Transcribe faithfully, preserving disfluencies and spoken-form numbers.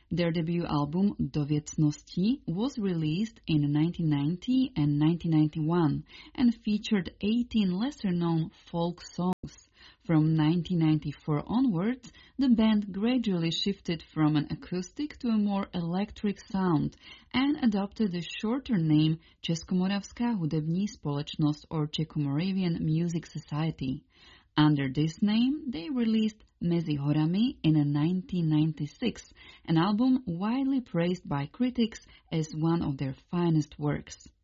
Their debut album Do Viecnosti was released in nineteen ninety and nineteen ninety-one and featured eighteen lesser-known folk songs. From nineteen ninety-four onwards, the band gradually shifted from an acoustic to a more electric sound and adopted the shorter name Českomoravská hudební společnost or Czech-Moravian Music Society. Under this name, they released Mezi horami in nineteen ninety-six, an album widely praised by critics as one of their finest works.